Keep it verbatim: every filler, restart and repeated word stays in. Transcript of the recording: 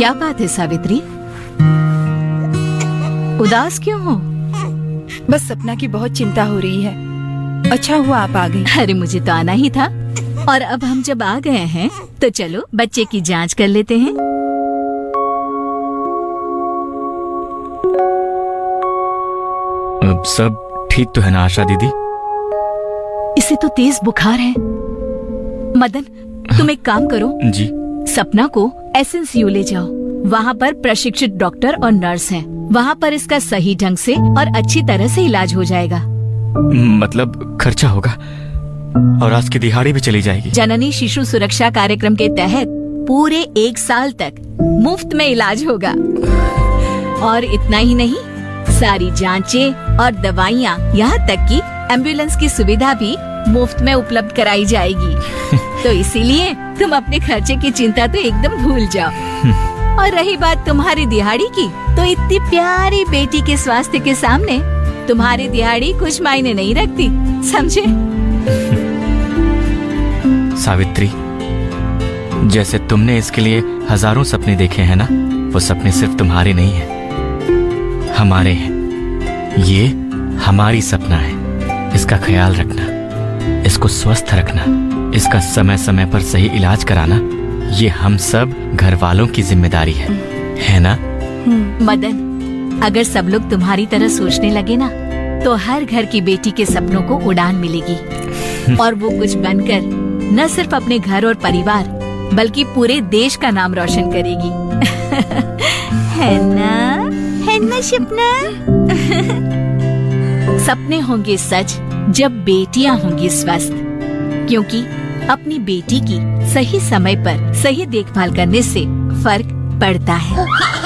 क्या बात है सावित्री, उदास क्यों हो? बस सपना की बहुत चिंता हो रही है। अच्छा हुआ आप आ गई। अरे मुझे तो आना ही था। और अब हम जब आ गए हैं तो चलो बच्चे की जांच कर लेते हैं। अब सब ठीक तो है ना आशा दीदी? इसे तो तेज बुखार है। मदन, तुम एक काम करो, जी। सपना को एस एन सी यू ले जाओ। वहाँ पर प्रशिक्षित डॉक्टर और नर्स हैं। वहाँ पर इसका सही ढंग से और अच्छी तरह से इलाज हो जाएगा। मतलब खर्चा होगा और आज की दिहाड़ी भी चली जाएगी। जननी शिशु सुरक्षा कार्यक्रम के तहत पूरे एक साल तक मुफ्त में इलाज होगा। और इतना ही नहीं, सारी जांचें और दवाइयाँ, यहाँ तक कि एम्बुलेंस की सुविधा भी मुफ्त में उपलब्ध कराई जाएगी। तो इसीलिए तुम अपने खर्चे की चिंता तो एकदम भूल जाओ। और रही बात तुम्हारी दिहाड़ी की, तो इतनी प्यारी बेटी के स्वास्थ्य के सामने तुम्हारी दिहाड़ी कुछ मायने नहीं रखती, समझे? सावित्री, जैसे तुमने इसके लिए हजारों सपने देखे हैं ना, वो सपने सिर्फ तुम्हारे नहीं हैं, हमारे हैं। ये हमारी सपना है। इसका ख्याल रखना, इसको स्वस्थ रखना, इसका समय समय पर सही इलाज कराना, ये हम सब घर वालों की जिम्मेदारी है, है ना? मदन, अगर सब लोग तुम्हारी तरह सोचने लगे ना, तो हर घर की बेटी के सपनों को उड़ान मिलेगी। और वो कुछ बनकर न सिर्फ अपने घर और परिवार, बल्कि पूरे देश का नाम रोशन करेगी। है ना? है ना सपना? सपने होंगे सच जब बेटियां होंगी स्वस्थ, क्योंकि अपनी बेटी की सही समय पर सही देखभाल करने से फर्क पड़ता है।